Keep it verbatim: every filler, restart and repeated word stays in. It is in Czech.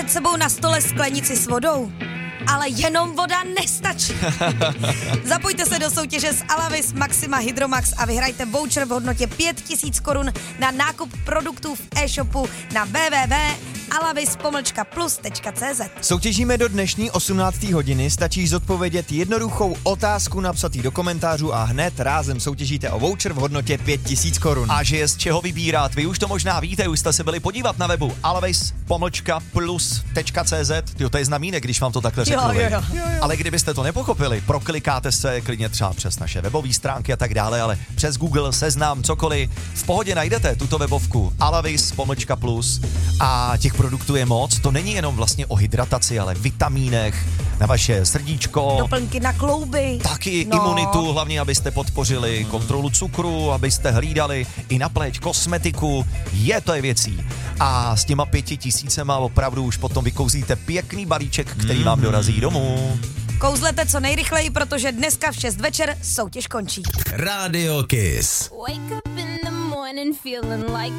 Před sebou na stole sklenici s vodou, ale jenom voda nestačí. Zapojte se do soutěže s Alavis Maxima Hydromax a vyhrajte voucher v hodnotě pět tisíc korun na nákup produktů v e-shopu na w w w tečka alavis pomlčka plus tečka c z. Soutěžíme do dnešní osmnácté hodiny, stačí zodpovědět jednoduchou otázku napsatý do komentářů a hned rázem soutěžíte o voucher v hodnotě pět tisíc korun. A že je z čeho vybírat, vy už to možná víte, už jste se byli podívat na webu alavis pomlčka plus tečka c z. Jo, to je znamínek, když vám to takhle řeknu. Jo, jo, jo. Jo, jo. Ale kdybyste to nepochopili, proklikáte se klidně třeba přes naše webové stránky a tak dále, ale přes Google, Seznam, cokoliv, v pohodě najdete tuto webovku alavis pomlčka plus a těch produktů je moc. To není jenom vlastně o hydrataci, ale vitamínech na vaše srdíčko. Doplňky na klouby. Taky no. imunitu, hlavně abyste podpořili kontrolu cukru, abyste hlídali i na pleť, kosmetiku. Je to je věcí. A s těma pěti tisícema opravdu už potom vykouzíte pěkný balíček, který vám dorazí domů. Kouzlete co nejrychleji, protože dneska v šest večer soutěž končí. Radio Kiss. Wake up in the morning feeling like